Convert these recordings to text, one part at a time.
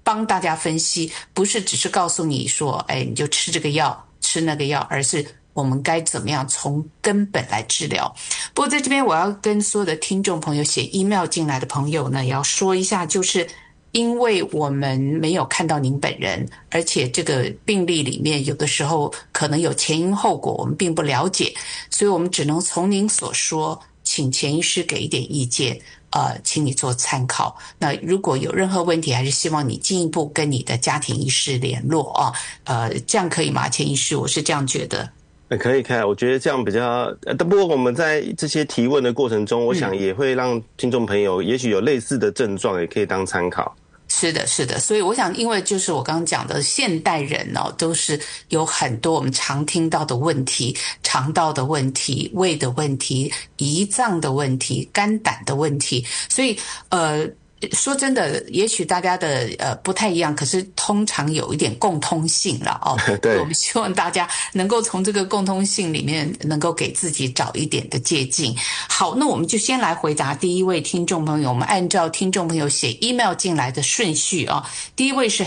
帮大家分析，不是只是告诉你说，你就吃这个药，吃那个药，而是我们该怎么样从根本来治疗。不过在这边我要跟所有的听众朋友写 email 进来的朋友呢，也要说一下，就是因为我们没有看到您本人，而且这个病例里面有的时候可能有前因后果，我们并不了解，所以我们只能从您所说，请钱医师给一点意见，请你做参考。那如果有任何问题，还是希望你进一步跟你的家庭医师联络啊，这样可以吗？钱医师，我是这样觉得。 可以，我觉得这样比较不过我们在这些提问的过程中，我想也会让听众朋友也许有类似的症状，也可以当参考。 是的，是的，所以我想，因为就是我刚刚讲的，现代人都是有很多我们常听到的问题，肠道的问题、胃的问题、胰脏的问题、肝胆的问题，所以说真的，也许大家的不太一样，可是通常有一点共通性了对， 我们希望大家能够从这个共通性里面，能够给自己找一点的借鉴。好，那我们就先来回答第一位听众朋友，我们按照听众朋友写 email 进来的顺序第一位是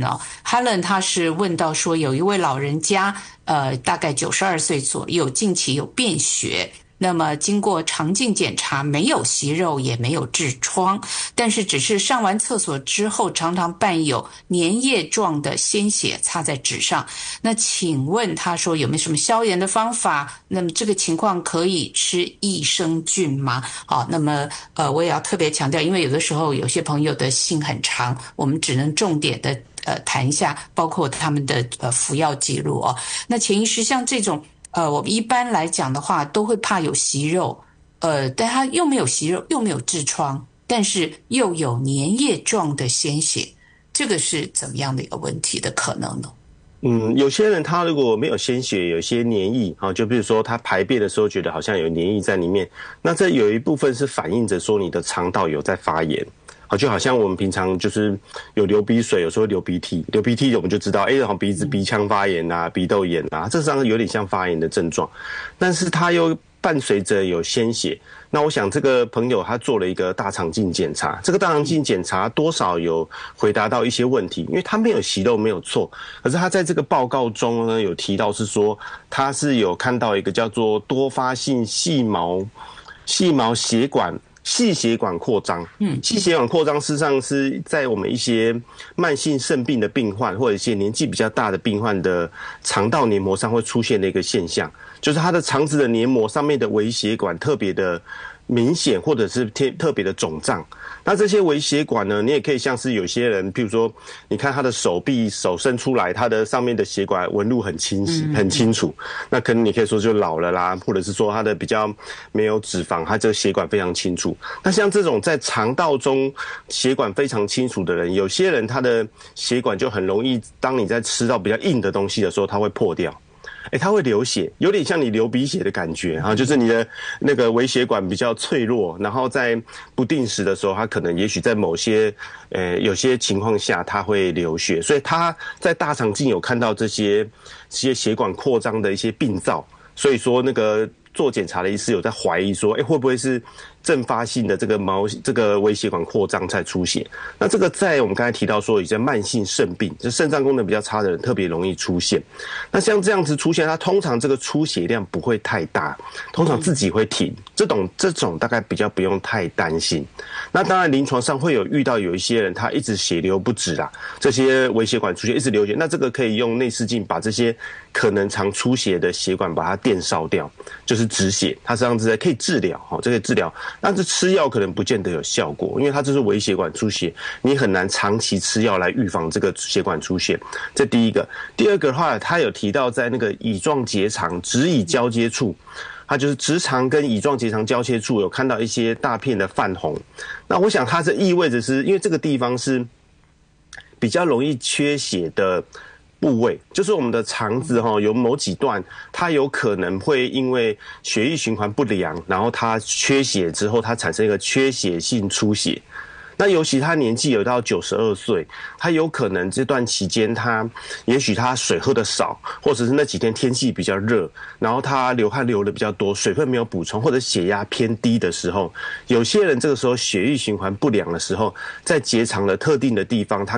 Helen 她是问到说，有一位老人家大概92岁左右，近期有便血。那么经过肠镜检查，没有息肉也没有痔疮，但是只是上完厕所之后常常伴有粘液状的鲜血擦在纸上。那请问他说有没有什么消炎的方法？那么这个情况可以吃益生菌吗？好，那么我也要特别强调，因为有的时候有些朋友的信很长，我们只能重点的谈一下，包括他们的服药记录那钱医师，像这种我们一般来讲的话，都会怕有息肉，但它又没有息肉，又没有痔疮，但是又有粘液状的鲜血，这个是怎么样的一个问题的可能呢？ 有些人他如果没有鲜血，有些黏液就比如说他排便的时候觉得好像有黏液在里面，那这有一部分是反映着说你的肠道有在发炎。就好像我们平常就是有流鼻水，有时候流鼻涕我们就知道好像鼻子鼻腔发炎啊，鼻窦炎啊，这实际上有点像发炎的症状，但是它又伴随着有鲜血。那我想这个朋友他做了一个大肠镜检查，这个大肠镜检查多少有回答到一些问题，因为他没有息肉没有错，可是他在这个报告中呢有提到是说他是有看到一个叫做多发性细毛血管细血管扩张，细血管扩张事实上是在我们一些慢性肾病的病患或者一些年纪比较大的病患的肠道黏膜上会出现的一个现象，就是他的肠子的黏膜上面的微血管特别的明显，或者是特别的肿胀。那这些微血管呢，你也可以像是有些人，譬如说你看他的手伸出来，他的上面的血管纹路很清晰很清楚，那可能你可以说就老了啦，或者是说他的比较没有脂肪，他这个血管非常清楚。那像这种在肠道中血管非常清楚的人，有些人他的血管就很容易，当你在吃到比较硬的东西的时候，它会破掉，它会流血，有点像你流鼻血的感觉就是你的那个微血管比较脆弱，然后在不定时的时候，它可能也许在某些有些情况下它会流血，所以他在大肠镜有看到这些血管扩张的一些病灶，所以说那个做检查的医师有在怀疑说，会不会是阵发性的这个微血管扩张才出血？那这个在我们刚才提到说，有些慢性肾病，就肾脏功能比较差的人特别容易出现。那像这样子出现，它通常这个出血量不会太大，通常自己会停，这种大概比较不用太担心。那当然临床上会有遇到有一些人他一直血流不止啦，这些微血管出血一直流血，那这个可以用内视镜把这些可能常出血的血管把它电烧掉，就是止血，它这样子可以治疗这个治疗。但是吃药可能不见得有效果，因为它这是微血管出血，你很难长期吃药来预防这个血管出血，这第一个。第二个的话，他有提到在那个乙状结肠直乙交接处，它就是直肠跟乙状结肠交接处有看到一些大片的泛红。那我想它这意味着是因为这个地方是比较容易缺血的部位，就是我们的肠子有某几段它有可能会因为血液循环不良，然后它缺血之后它产生一个缺血性出血。那尤其他年纪有到92岁，他有可能这段期间也许他水喝的少，或者是那几天天气比较热，然后他流汗流的比较多，水分没有补充，或者血压偏低的时候，有些人这个时候血液循环不良的时候，在结肠的特定的地方，他